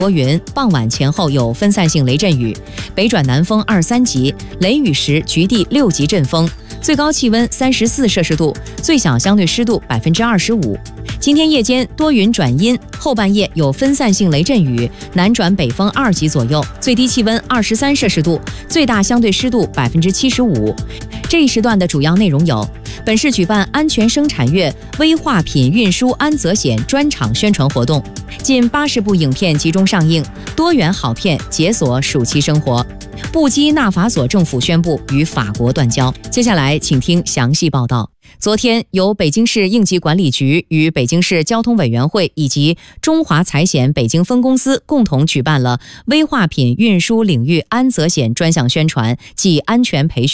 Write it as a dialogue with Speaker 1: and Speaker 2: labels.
Speaker 1: 多云，傍晚前后有分散性雷阵雨，北转南风2、3级，雷雨时局地6级阵风，最高气温34摄氏度，最小相对湿度25%。今天夜间多云转阴，后半夜有分散性雷阵雨，南转北风2级左右，最低气温23摄氏度，最大相对湿度75%。这一时段的主要内容有：本市举办安全生产月危化品运输安责险专场宣传活动，近80部影片集中上映，多元好片解锁暑期生活。布基纳法索政府宣布与法国断交。接下来请听详细报道。昨天，由北京市应急管理局与北京市交通委员会以及中华财险北京分公司共同举办了危化品运输领域安责险专项宣传暨安全培训